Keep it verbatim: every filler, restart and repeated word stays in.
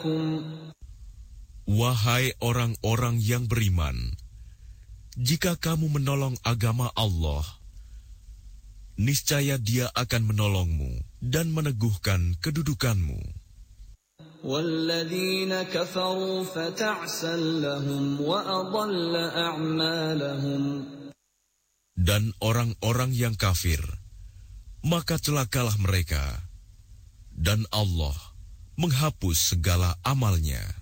لكم. Wahai orang-orang yang beriman, jika kamu menolong agama Allah, niscaya Dia akan menolongmu dan meneguhkan kedudukanmu. وَالَّذِينَ كَفَرُوا فَتَعْسًا لَهُمْ وَأَضَلَّ أَعْمَالَهُمْ. Dan orang-orang yang kafir, maka celakalah mereka, dan Allah menghapus segala amalnya.